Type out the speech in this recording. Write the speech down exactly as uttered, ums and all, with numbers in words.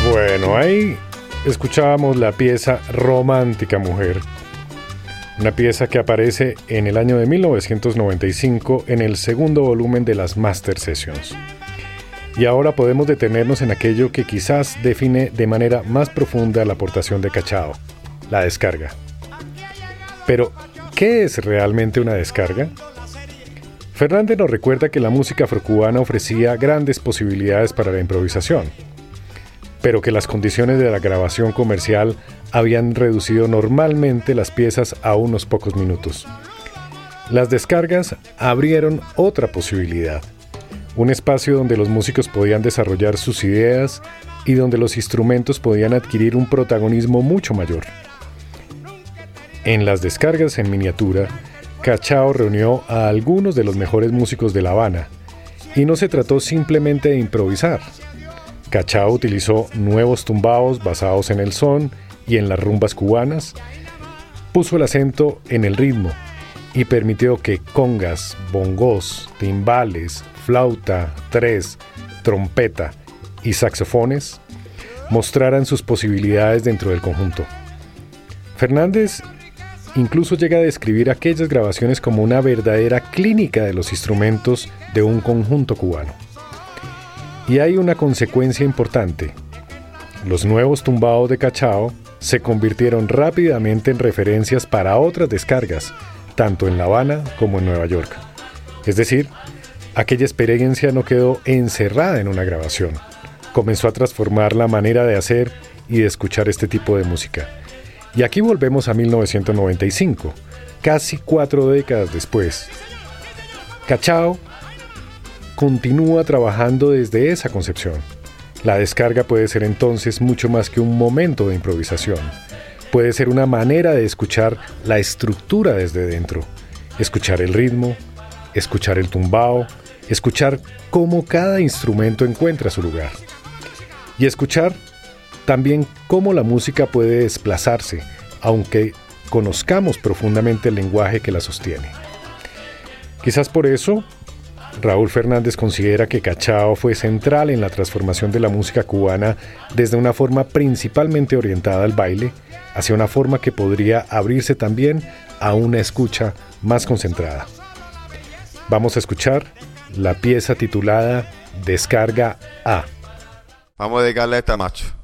Bueno, ahí escuchábamos la pieza Romántica Mujer, una pieza que aparece en el año de mil novecientos noventa y cinco en el segundo volumen de las Master Sessions. Y ahora podemos detenernos en aquello que quizás define de manera más profunda la aportación de Cachao, la descarga. Pero, ¿qué es realmente una descarga? Fernández nos recuerda que la música afrocubana ofrecía grandes posibilidades para la improvisación, pero que las condiciones de la grabación comercial habían reducido normalmente las piezas a unos pocos minutos. Las descargas abrieron otra posibilidad, un espacio donde los músicos podían desarrollar sus ideas y donde los instrumentos podían adquirir un protagonismo mucho mayor. En las descargas en miniatura, Cachao reunió a algunos de los mejores músicos de La Habana, y no se trató simplemente de improvisar. Cachao utilizó nuevos tumbaos basados en el son y en las rumbas cubanas, puso el acento en el ritmo y permitió que congas, bongos, timbales, flauta, tres, trompeta y saxofones mostraran sus posibilidades dentro del conjunto. Fernández incluso llega a describir aquellas grabaciones como una verdadera clínica de los instrumentos de un conjunto cubano. Y hay una consecuencia importante. Los nuevos tumbaos de Cachao se convirtieron rápidamente en referencias para otras descargas, tanto en La Habana como en Nueva York. Es decir, aquella experiencia no quedó encerrada en una grabación. Comenzó a transformar la manera de hacer y de escuchar este tipo de música. Y aquí volvemos a mil novecientos noventa y cinco, casi cuatro décadas después. Cachao continúa trabajando desde esa concepción. La descarga puede ser entonces mucho más que un momento de improvisación. Puede ser una manera de escuchar la estructura desde dentro, escuchar el ritmo, escuchar el tumbao, escuchar cómo cada instrumento encuentra su lugar. Y escuchar también cómo la música puede desplazarse, aunque conozcamos profundamente el lenguaje que la sostiene. Quizás por eso, Raúl Fernández considera que Cachao fue central en la transformación de la música cubana desde una forma principalmente orientada al baile hacia una forma que podría abrirse también a una escucha más concentrada. Vamos a escuchar la pieza titulada Descarga A. Vamos a dedicarle a esta, macho.